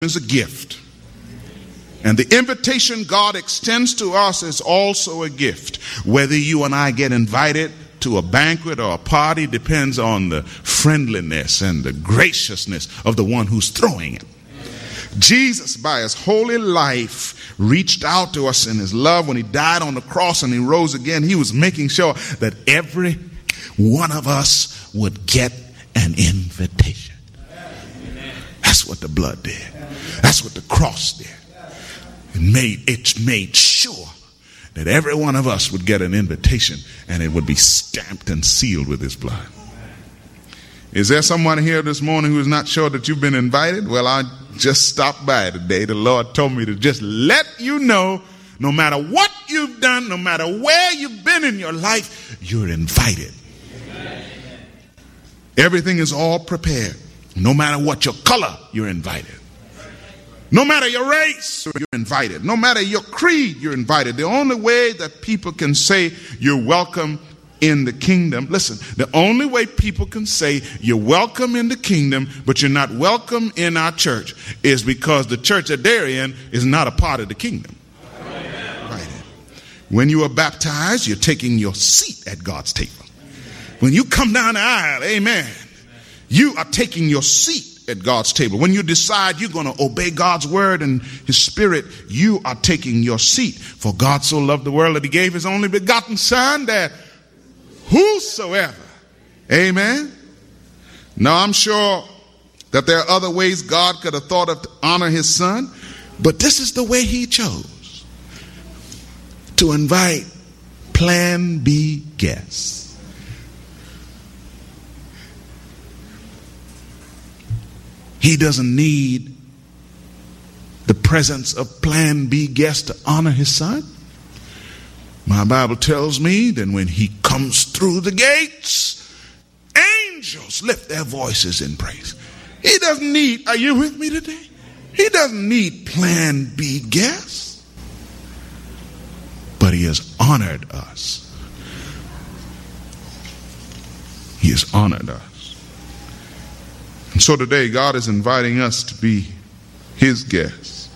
is a gift. And the invitation God extends to us is also a gift. Whether you and I get invited to a banquet or a party depends on the friendliness and the graciousness of the one who's throwing it. Jesus, by his holy life, reached out to us in his love. When he died on the cross and he rose again, he was making sure that every one of us would get an invitation. That's what the blood did. That's what the cross did. It made sure that every one of us would get an invitation, and it would be stamped and sealed with his blood. Is there someone here this morning who is not sure that you've been invited? Well, I just stopped by today. The Lord told me to just let you know, no matter what you've done, no matter where you've been in your life, you're invited. Everything is all prepared. No matter what your color, you're invited. No matter your race, you're invited. No matter your creed, you're invited. The only way that people can say you're welcome in the kingdom, listen, the only way people can say you're welcome in the kingdom, but you're not welcome in our church, is because the church that they're in is not a part of the kingdom. Right. When you are baptized, you're taking your seat at God's table. When you come down the aisle, amen, you are taking your seat at God's table. When you decide you're going to obey God's word and his spirit, you are taking your seat. For God so loved the world that he gave his only begotten son, that whosoever, amen. Now I'm sure that there are other ways God could have thought of to honor his son, but this is the way he chose to invite Plan B guests. He doesn't need the presence of Plan B guests to honor his son. My Bible tells me that when he comes through the gates, angels lift their voices in praise. He doesn't need, are you with me today? He doesn't need Plan B guests. But he has honored us. He has honored us. And so today, God is inviting us to be his guests.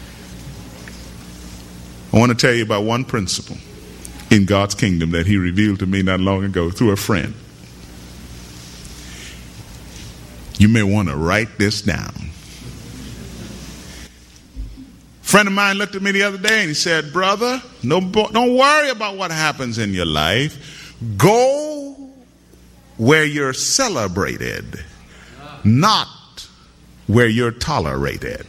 I want to tell you about one principle in God's kingdom that he revealed to me not long ago through a friend. You may want to write this down. A friend of mine looked at me the other day and he said, brother, don't worry about what happens in your life. Go where you're celebrated, not where you're tolerated.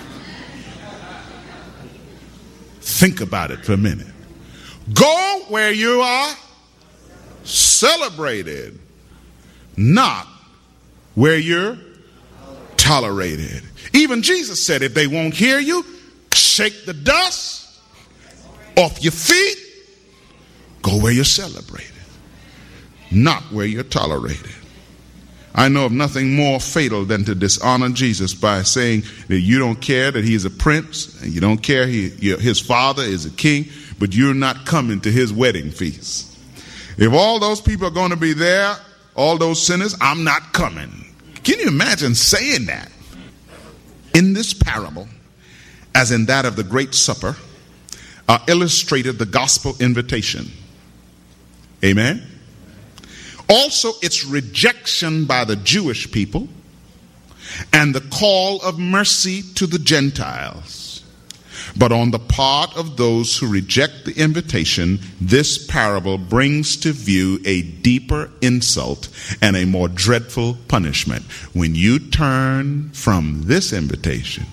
Think about it for a minute. Go where you are celebrated, not where you're tolerated. Even Jesus said, if they won't hear you, shake the dust off your feet. Go where you're celebrated, not where you're tolerated. I know of nothing more fatal than to dishonor Jesus by saying that you don't care that he's a prince, and you don't care his father is a king, but you're not coming to his wedding feast. If all those people are going to be there, all those sinners, I'm not coming. Can you imagine saying that? In this parable, as in that of the Great Supper, are illustrated the gospel invitation. Amen? Also, its rejection by the Jewish people and the call of mercy to the Gentiles. But on the part of those who reject the invitation, this parable brings to view a deeper insult and a more dreadful punishment. When you turn from this invitation,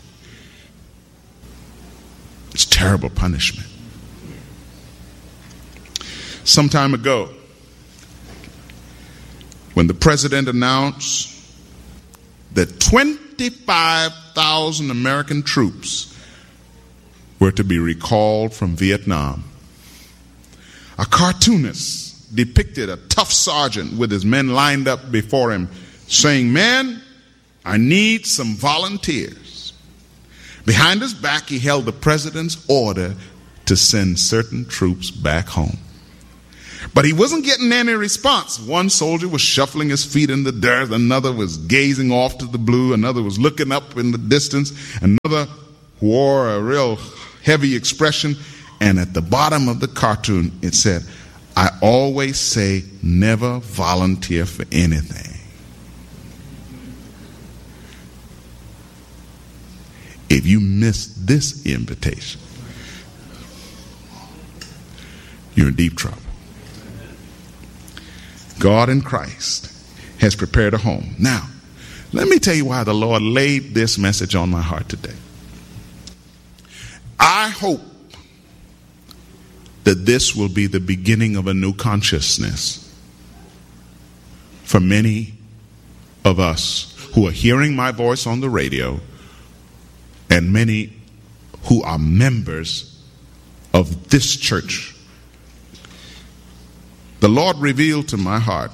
it's terrible punishment. Some time ago, when the president announced that 25,000 American troops were to be recalled from Vietnam, a cartoonist depicted a tough sergeant with his men lined up before him saying, "Men, I need some volunteers." Behind his back, he held the president's order to send certain troops back home. But he wasn't getting any response. One soldier was shuffling his feet in the dirt. Another was gazing off to the blue. Another was looking up in the distance. Another wore a real heavy expression. And at the bottom of the cartoon, it said, I always say never volunteer for anything. If you miss this invitation, you're in deep trouble. God in Christ has prepared a home. Now, let me tell you why the Lord laid this message on my heart today. I hope that this will be the beginning of a new consciousness for many of us who are hearing my voice on the radio and many who are members of this church. The Lord revealed to my heart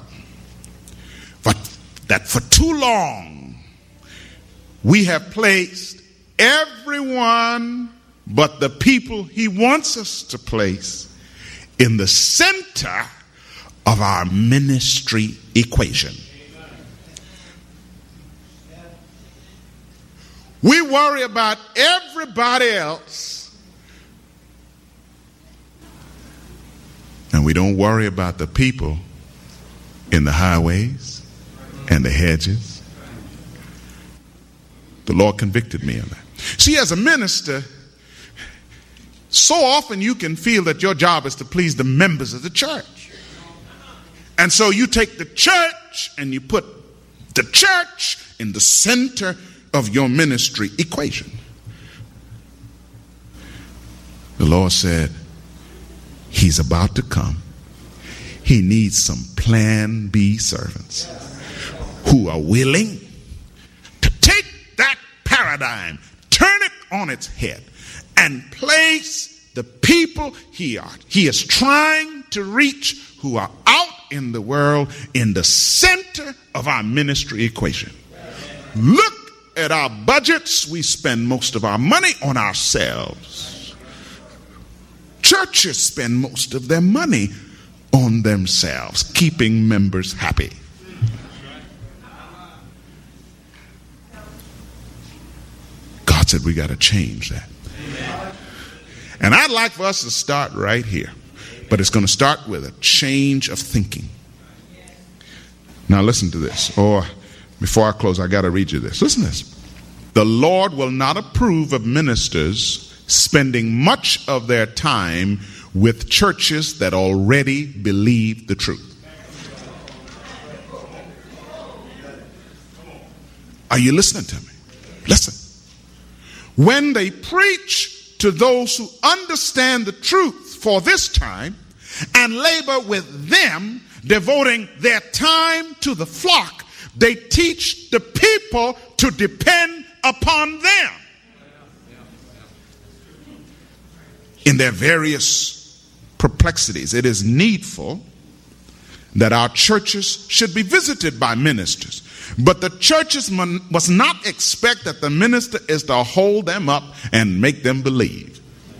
that for too long we have placed everyone but the people he wants us to place in the center of our ministry equation. We worry about everybody else, and we don't worry about the people in the highways and the hedges. The Lord convicted me of that. See, as a minister, so often you can feel that your job is to please the members of the church. And so you take the church and you put the church in the center of your ministry equation. The Lord said, He's about to come. He needs some plan B servants who are willing to take that paradigm, turn it on its head, and place the people he is trying to reach who are out in the world in the center of our ministry equation. Look at our budgets. We spend most of our money on ourselves. Churches spend most of their money on themselves, keeping members happy. God said we got to change that. And I'd like for us to start right here. But it's going to start with a change of thinking. Now listen to this. Or before I close, I got to read you this. Listen to this. The Lord will not approve of ministers spending much of their time with churches that already believe the truth. Are you listening to me? Listen. When they preach to those who understand the truth for this time and labor with them, devoting their time to the flock, they teach the people to depend upon them in their various perplexities. It is needful that our churches should be visited by ministers. But the churches must not expect that the minister is to hold them up and make them believe.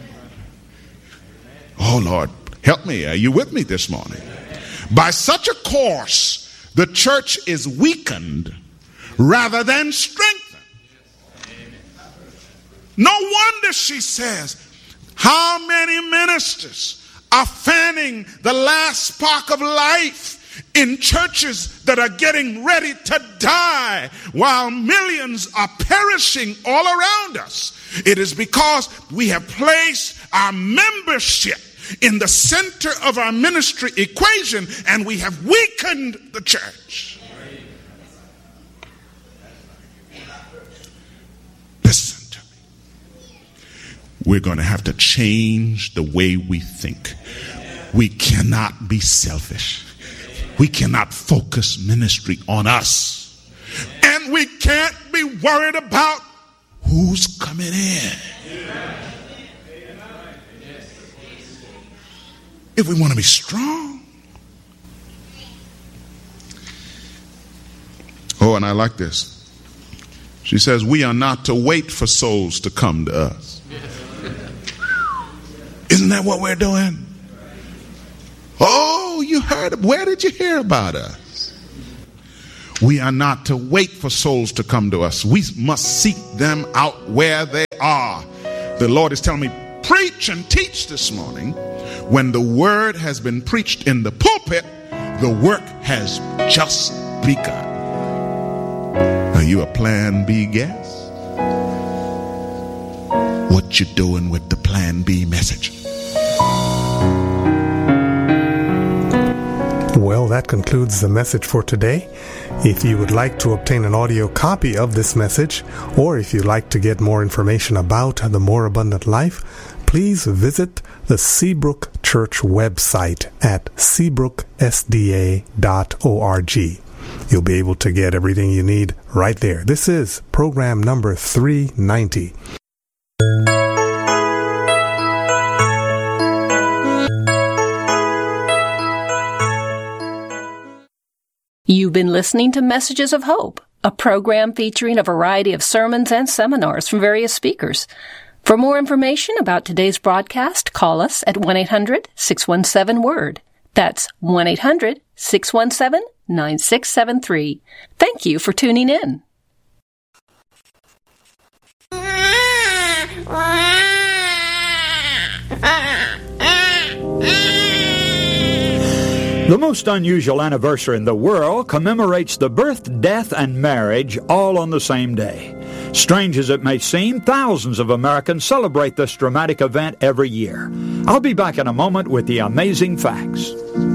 Oh Lord, help me. Are you with me this morning? By such a course, the church is weakened rather than strengthened. No wonder she says, how many ministers are fanning the last spark of life in churches that are getting ready to die while millions are perishing all around us? It is because we have placed our membership in the center of our ministry equation and we have weakened the church. Listen to me. We're going to have to change the way we think. We cannot be selfish. We cannot focus ministry on us. And we can't be worried about who's coming in. If we want to be strong. Oh, and I like this. She says, we are not to wait for souls to come to us. Isn't that what we're doing? Oh, you heard. Where did you hear about us? We are not to wait for souls to come to us. We must seek them out where they are. The Lord is telling me, preach and teach this morning. When the word has been preached in the pulpit, the work has just begun. Are you a Plan B guest? What you doing with the Plan B message? Well, that concludes the message for today. If you would like to obtain an audio copy of this message, or if you'd like to get more information about the More Abundant Life, please visit the Seabrook Church website at seabrooksda.org. You'll be able to get everything you need right there. This is program number 390. You've been listening to Messages of Hope, a program featuring a variety of sermons and seminars from various speakers. For more information about today's broadcast, call us at 1-800-617-WORD. That's 1-800-617-9673. Thank you for tuning in. The most unusual anniversary in the world commemorates the birth, death, and marriage all on the same day. Strange as it may seem, thousands of Americans celebrate this dramatic event every year. I'll be back in a moment with the amazing facts.